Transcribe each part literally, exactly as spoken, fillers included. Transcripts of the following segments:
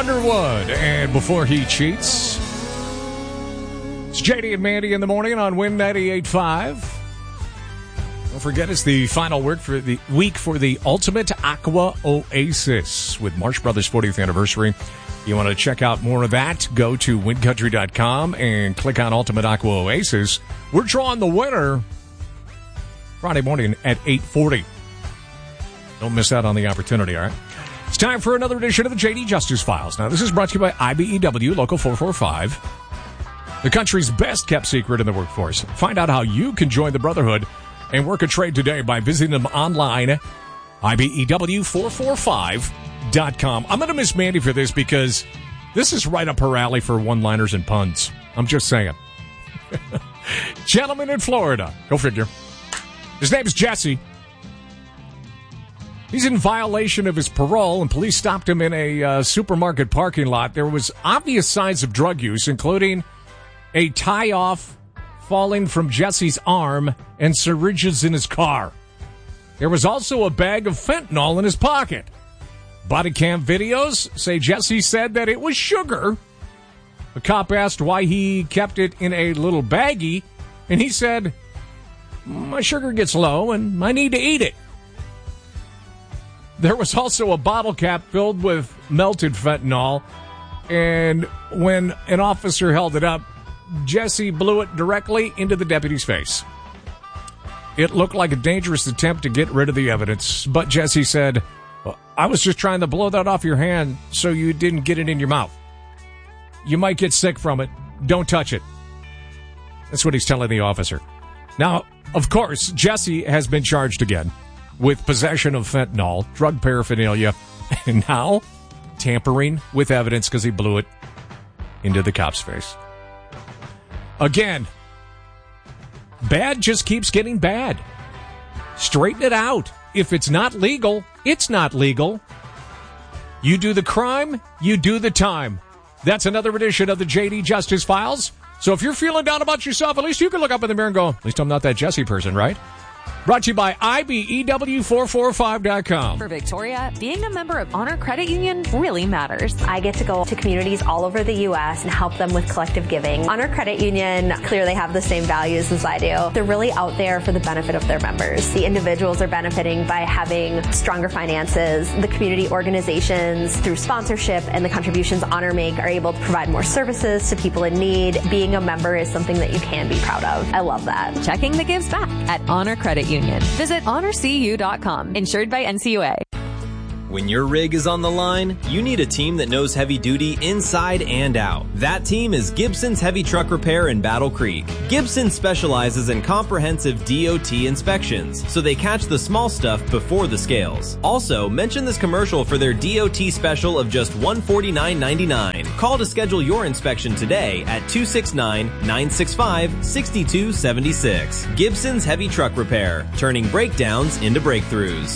Underwood, and Before He Cheats. It's J D and Mandy in the morning on Win ninety-eight point five. Don't forget, it's the final work for the week for the Ultimate Aqua Oasis with Marsh Brothers' fortieth anniversary. You want to check out more of that, go to win country dot com and click on Ultimate Aqua Oasis. We're drawing the winner Friday morning at eight forty. Don't miss out on the opportunity, all right? It's time for another edition of the J D Justice Files. Now, this is brought to you by I B E W Local four forty-five, the country's best-kept secret in the workforce. Find out how you can join the Brotherhood and work a trade today by visiting them online, I B E W four forty-five dot com. I'm going to miss Mandy for this because this is right up her alley for one-liners and puns. I'm just saying. Gentleman in Florida. Go figure. His name is Jesse. He's in violation of his parole, and police stopped him in a uh, supermarket parking lot. There was obvious signs of drug use, including a tie-off falling from Jesse's arm and syringes in his car. There was also a bag of fentanyl in his pocket. Body cam videos say Jesse said that it was sugar. The cop asked why he kept it in a little baggie, and he said, "My sugar gets low, and I need to eat it." There was also a bottle cap filled with melted fentanyl, and when an officer held it up, Jesse blew it directly into the deputy's face. It looked like a dangerous attempt to get rid of the evidence, but Jesse said, well, "I was just trying to blow that off your hand so you didn't get it in your mouth. You might get sick from it. Don't touch it." That's what he's telling the officer. Now, of course, Jesse has been charged again with possession of fentanyl, drug paraphernalia, and now tampering with evidence because he blew it into the cop's face. Again, bad just keeps getting bad. Straighten it out. If it's not legal, it's not legal. You do the crime, you do the time. That's another edition of the J D Justice Files. So if you're feeling down about yourself, at least you can look up in the mirror and go, at least I'm not that Jesse person, right? Brought to you by I B E W four forty-five dot com. For Victoria, being a member of Honor Credit Union really matters. I get to go to communities all over the U S and help them with collective giving. Honor Credit Union clearly have the same values as I do. They're really out there for the benefit of their members. The individuals are benefiting by having stronger finances. The community organizations, through sponsorship and the contributions Honor make, are able to provide more services to people in need. Being a member is something that you can be proud of. I love that. Checking the gives back at Honor Credit Union. Visit honor c u dot com. Insured by N C U A. When your rig is on the line, you need a team that knows heavy duty inside and out. That team is Gibson's Heavy Truck Repair in Battle Creek. Gibson specializes in comprehensive D O T inspections, so they catch the small stuff before the scales. Also, mention this commercial for their D O T special of just one hundred forty-nine ninety-nine. Call to schedule your inspection today at two six nine, nine six five, six two seven six. Gibson's Heavy Truck Repair, turning breakdowns into breakthroughs.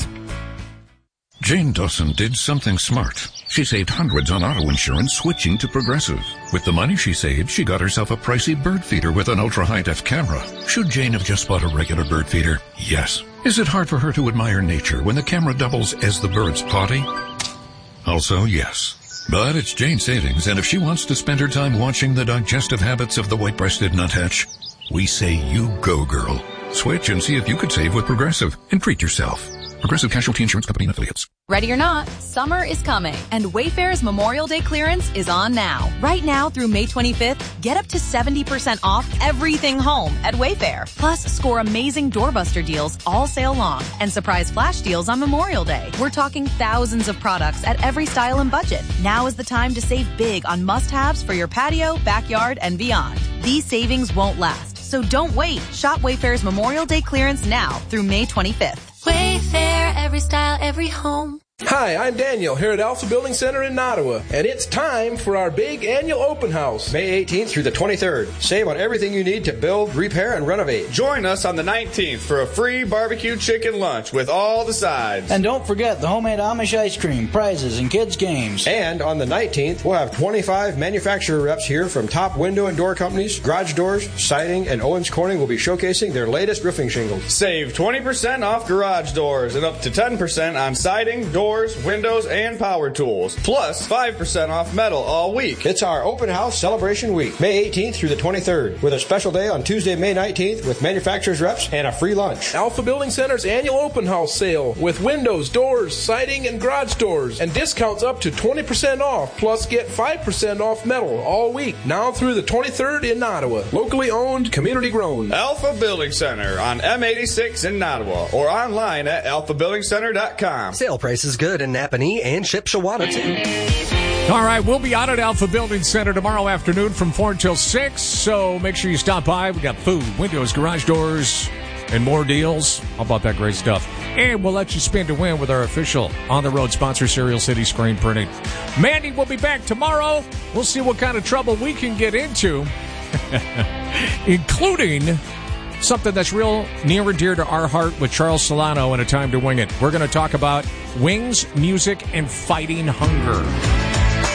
Jane Dawson did something smart. She saved hundreds on auto insurance switching to Progressive. With the money she saved, she got herself a pricey bird feeder with an ultra-high-def camera. Should Jane have just bought a regular bird feeder? Yes. Is it hard for her to admire nature when the camera doubles as the bird's potty? Also, yes. But it's Jane's savings, and if she wants to spend her time watching the digestive habits of the white-breasted nuthatch, we say you go, girl. Switch and see if you could save with Progressive and treat yourself. Progressive Casualty Insurance Company and Affiliates. Ready or not, summer is coming, and Wayfair's Memorial Day clearance is on now. Right now through May twenty-fifth, get up to seventy percent off everything home at Wayfair. Plus, score amazing doorbuster deals all sale long and surprise flash deals on Memorial Day. We're talking thousands of products at every style and budget. Now is the time to save big on must-haves for your patio, backyard, and beyond. These savings won't last, so don't wait. Shop Wayfair's Memorial Day clearance now through May twenty-fifth. Wayfair, every style, every home. Hi, I'm Daniel here at Alpha Building Center in Ottawa, and it's time for our big annual open house. May eighteenth through the twenty-third. Save on everything you need to build, repair, and renovate. Join us on the nineteenth for a free barbecue chicken lunch with all the sides. And don't forget the homemade Amish ice cream, prizes, and kids' games. And on the nineteenth, we'll have twenty-five manufacturer reps here from top window and door companies, Garage Doors, Siding, and Owens Corning will be showcasing their latest roofing shingles. Save twenty percent off garage doors and up to ten percent on siding, doors, doors, windows, and power tools. Plus five percent off metal all week. It's our open house celebration week, May eighteenth through the twenty-third, with a special day on Tuesday, May nineteenth with manufacturers reps and a free lunch. Alpha Building Center's annual open house sale with windows, doors, siding, and garage doors, and discounts up to twenty percent off, plus get five percent off metal all week, now through the twenty-third in Nottawa. Locally owned, community grown. Alpha Building Center on M eighty-six in Nottawa, or online at alpha building center dot com. Sale price is good in Napanee and Shipshewana too. All right, we'll be out at Alpha Building Center tomorrow afternoon from four until six, so make sure you stop by. We got food, windows, garage doors, and more deals. How about that great stuff? And we'll let you spin to win with our official on-the-road sponsor, Cereal City Screen Printing. Mandy will be back tomorrow. We'll see what kind of trouble we can get into, including something that's real near and dear to our heart with Charles Solano and A Time to Wing It. We're going to talk about wings, music, and fighting hunger.